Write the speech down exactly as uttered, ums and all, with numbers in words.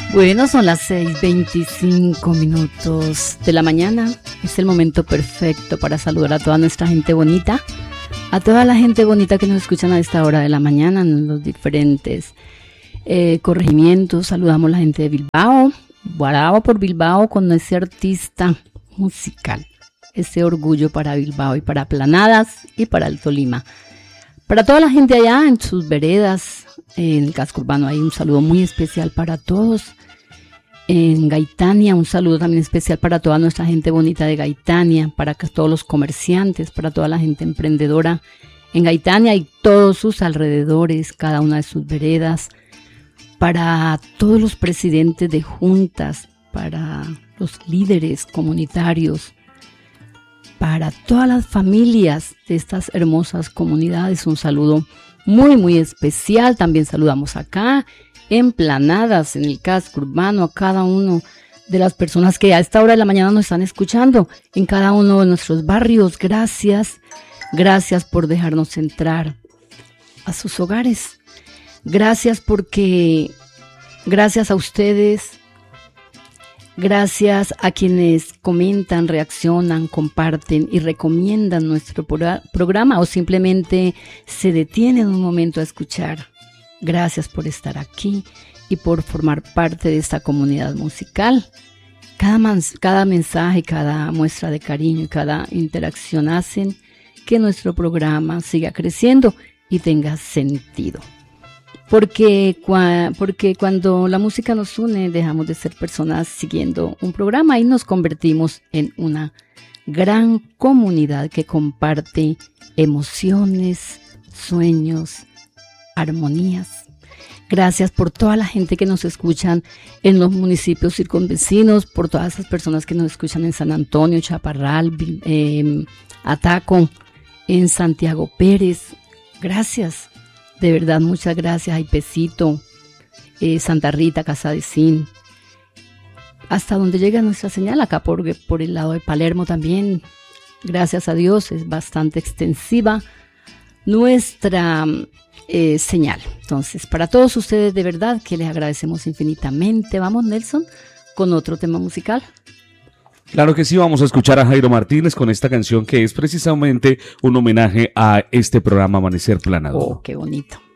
Bueno, son las seis veinticinco minutos de la mañana. Es el momento perfecto para saludar a toda nuestra gente bonita, a toda la gente bonita que nos escuchan a esta hora de la mañana en los diferentes eh, corregimientos. Saludamos a la gente de Bilbao, bravo por Bilbao con ese artista musical, ese orgullo para Bilbao y para Planadas y para el Tolima. Para toda la gente allá en sus veredas, en el casco urbano, hay un saludo muy especial para todos. En Gaitania, un saludo también especial para toda nuestra gente bonita de Gaitania, para todos los comerciantes, para toda la gente emprendedora en Gaitania y todos sus alrededores, cada una de sus veredas, para todos los presidentes de juntas, para los líderes comunitarios, para todas las familias de estas hermosas comunidades, un saludo muy, muy especial. También saludamos acá en Planadas, en el casco urbano, a cada uno de las personas que a esta hora de la mañana nos están escuchando, en cada uno de nuestros barrios. Gracias, gracias por dejarnos entrar a sus hogares. Gracias porque, gracias a ustedes, gracias a quienes comentan, reaccionan, comparten y recomiendan nuestro programa o simplemente se detienen un momento a escuchar. Gracias por estar aquí y por formar parte de esta comunidad musical. Cada, mans- cada mensaje, cada muestra de cariño y cada interacción hacen que nuestro programa siga creciendo y tenga sentido. Porque, cua- porque cuando la música nos une, dejamos de ser personas siguiendo un programa y nos convertimos en una gran comunidad que comparte emociones, sueños, armonías. Gracias por toda la gente que nos escuchan en los municipios circunvecinos, por todas esas personas que nos escuchan en San Antonio, Chaparral, eh, Ataco, en Santiago Pérez. Gracias. De verdad, muchas gracias. Aipecito, eh, Santa Rita, Casa de Sin. Hasta donde llega nuestra señal, acá por, por el lado de Palermo también. Gracias a Dios, es bastante extensiva nuestra eh, señal. Entonces, para todos ustedes, de verdad, que les agradecemos infinitamente. Vamos, Nelson, con otro tema musical. Claro que sí, vamos a escuchar a Jairo Martínez con esta canción que es precisamente un homenaje a este programa Amanecer Planado. Oh, qué bonito.